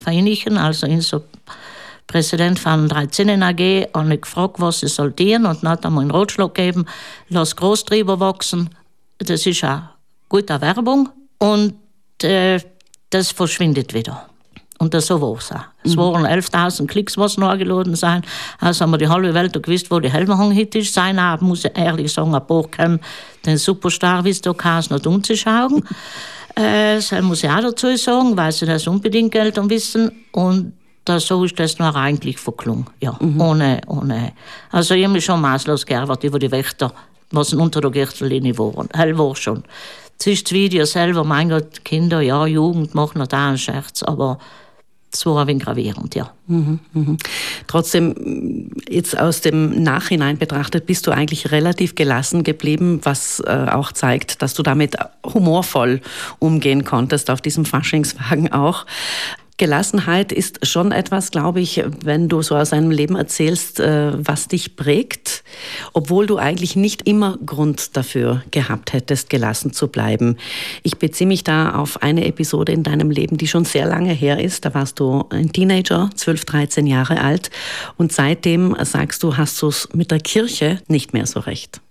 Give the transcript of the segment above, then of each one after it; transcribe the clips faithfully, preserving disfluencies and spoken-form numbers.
Vereinigen, also in so Präsident von dreizehn A G, habe ich gefragt, was sie sollen, und dann hat er mir einen Ratschlag gegeben, lass groß drüber wachsen, das ist eine gute Werbung und äh, das verschwindet wieder. Und das so war es auch. Es waren elftausend Klicks, was noch angeladen sind. Also haben wir die halbe Welt gewusst, wo die Helmerhang-Hit ist. Seiner muss ich ehrlich sagen, ein paar kommen, den Superstar, wie es da heißt, noch umzuschauen. äh, das muss ich auch dazu sagen, weil sie das unbedingt Eltern wissen. Und das, so ist das noch eigentlich verklungen. Ja, mhm. ohne, ohne. Also ich habe mich schon maßlos geärgert über die Wächter, was unter der Gürtellinie waren. Hell war schon. Das ist das Video selber, mein Gott, Kinder, ja, Jugend machen noch da einen Scherz, aber das war ein wenig gravierend, ja. Mhm, mhm. Trotzdem, jetzt aus dem Nachhinein betrachtet, bist du eigentlich relativ gelassen geblieben, was äh, auch zeigt, dass du damit humorvoll umgehen konntest, auf diesem Faschingswagen auch. Gelassenheit ist schon etwas, glaube ich, wenn du so aus deinem Leben erzählst, was dich prägt, obwohl du eigentlich nicht immer Grund dafür gehabt hättest, gelassen zu bleiben. Ich beziehe mich da auf eine Episode in deinem Leben, die schon sehr lange her ist. Da warst du ein Teenager, zwölf, dreizehn Jahre alt. Und seitdem, sagst du, hast du es mit der Kirche nicht mehr so recht.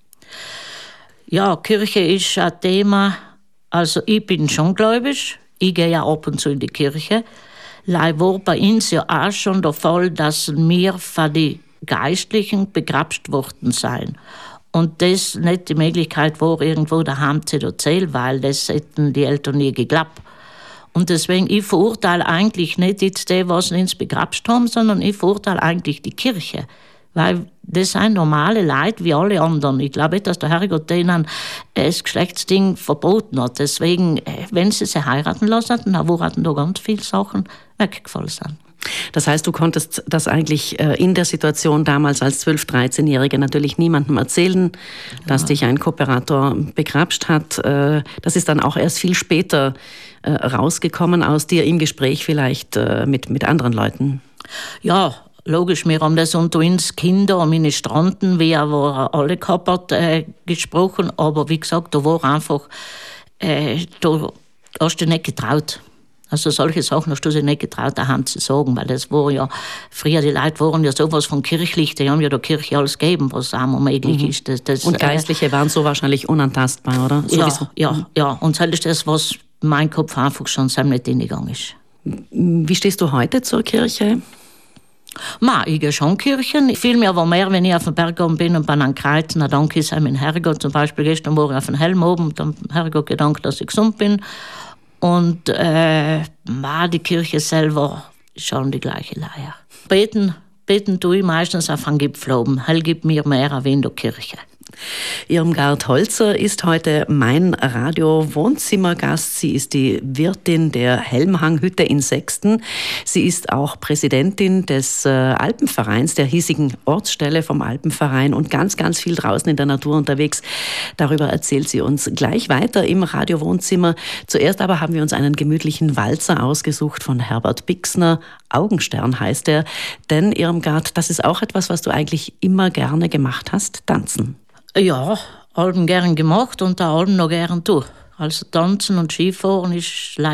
Ja, Kirche ist ein Thema. Also ich bin schon gläubig. Ich gehe ja ab und zu in die Kirche. Leider war bei uns ja auch schon der Fall, dass wir von den Geistlichen begrapscht worden seien. Und das nicht die Möglichkeit war, irgendwo daheim zu erzählen, weil das hätten die Eltern nie geglaubt. Und deswegen, ich verurteile eigentlich nicht jetzt die, was uns begrapscht haben, sondern ich verurteile eigentlich die Kirche. Weil das sind normale Leute wie alle anderen. Ich glaube nicht, dass der Herrgott denen das Geschlechtsding verboten hat. Deswegen, wenn sie sich heiraten lassen, dann wurden da ganz viele Sachen weggefallen sind. Das heißt, du konntest das eigentlich in der Situation damals als zwölf-, dreizehnjährige natürlich niemandem erzählen, dass ja. dich ein Kooperator begrapscht hat. Das ist dann auch erst viel später rausgekommen aus dir im Gespräch vielleicht mit, mit anderen Leuten. Ja, logisch, wir haben das unter uns Kinder und Ministranten, wie auch alle gehabt hat, äh, gesprochen. Aber wie gesagt, da war einfach, äh, da hast du nicht getraut. Also solche Sachen hast du dich nicht getraut, daheim zu sagen, weil das war ja, früher die Leute waren ja sowas von kirchlich, die haben ja der Kirche alles gegeben, was auch mal möglich mhm. ist. Das, das, und Geistliche äh, waren so wahrscheinlich unantastbar, oder? Sowieso. Ja, ja, ja. Und das ist das, was in meinem Kopf einfach schon nicht hingegangen ist. Wie stehst du heute zur Kirche? Ma, ich gehe schon Kirchen. Ich fühle mich aber mehr, wenn ich auf dem Berg oben bin und bin an Kreuzen, dann danke ich meinem Herrgott. Zum Beispiel gestern war ich auf dem Helm oben und dem Herrgott gedankt, dass ich gesund bin. Und äh, ma, die Kirche selber ist schon die gleiche Leier. Beten, beten tue ich meistens auf einen Gipfel oben. Hell gibt mir mehr wie in der Kirche. Irmgard Holzer ist heute mein Radio-Wohnzimmergast. Sie ist die Wirtin der Helmhang-Hütte in Sexten. Sie ist auch Präsidentin des äh, Alpenvereins, der hiesigen Ortsstelle vom Alpenverein und ganz, ganz viel draußen in der Natur unterwegs. Darüber erzählt sie uns gleich weiter im Radio-Wohnzimmer. Zuerst aber haben wir uns einen gemütlichen Walzer ausgesucht von Herbert Bixner. Augenstern heißt er. Denn, Irmgard, das ist auch etwas, was du eigentlich immer gerne gemacht hast, tanzen. Ja, Alben gern gemacht und da Alben noch gern tue. Also tanzen und Skifahren ist